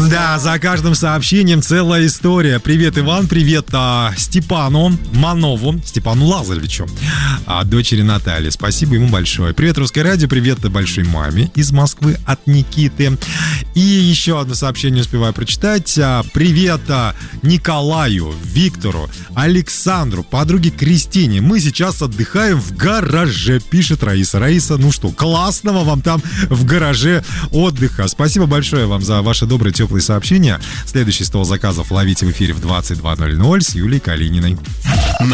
Да, за каждым сообщением целая история. Привет, Иван, привет Степану Манову, Степану Лазаревичу, дочери Натальи. Спасибо ему большое. Привет, Русское радио, привет большой маме из Москвы от Никиты. И еще одно сообщение успеваю прочитать. Привет Николаю, Виктору, Александру, подруге Кристине. Мы сейчас отдыхаем в гараже, пишет Раиса. Раиса, ну что, классного вам там в гараже отдыха. Спасибо большое вам за ваши добрые, теплые сообщения. Следующий 100 заказов ловите в эфире в 22:00 с Юлией Калининой.